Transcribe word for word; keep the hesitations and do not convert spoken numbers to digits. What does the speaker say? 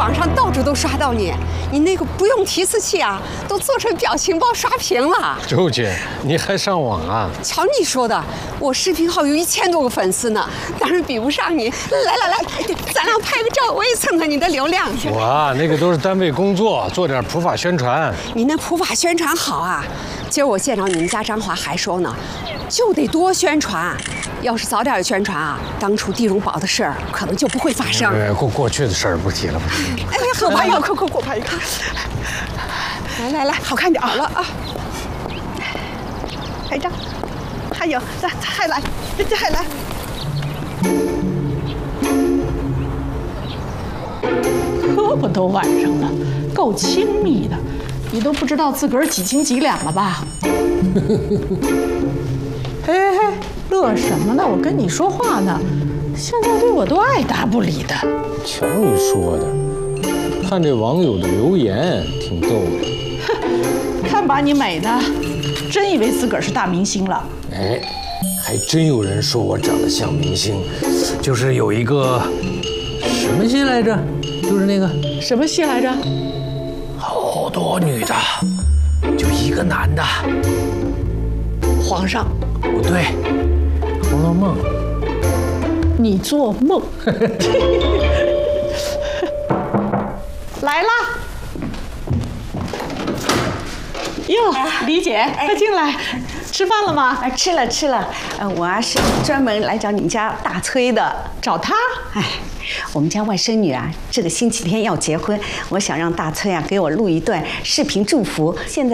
网上到处都刷到你，你那个不用提词器啊，都做成表情包刷屏了。 周姐，你还上网啊？ 瞧你说的，我视频号有一千多个粉丝呢，当然比不上你。来来来，咱俩拍个照，我也蹭蹭你的流量去。 哇，那个都是单位工作，做点普法宣传。 你那普法宣传好啊！今儿我见着你们家张华还说呢，就得多宣传。要是早点宣传啊，当初地荣宝的事儿可能就不会发生。 哎，过过去的事儿不提了，不提了。 哎，合拍一个，快快给我拍一个。来来来，好看点好了啊！拍照，还有，再还来，这还来。 这不都晚上了，够亲密的，你都不知道自个儿几斤几两了吧？嘿嘿嘿，乐什么呢？我跟你说话呢，现在对我都爱答不理的。 瞧你说的，看这网友的留言挺逗的。 哼，看把你美的，真以为自个儿是大明星了。 哎，还真有人说我长得像明星，就是有一个什么戏来着？就是那个什么戏来着？ 好多女的，就一个男的。 皇上， 不对，《红楼梦》。 你做梦。来啦！哟，李姐，快进来，吃饭了吗？ 哎，吃了吃了。呃，我啊是专门来找你们家大崔的。 找他？ 哎，我们家外甥女啊，这个星期天要结婚，我想让大崔啊给我录一段视频祝福。现在。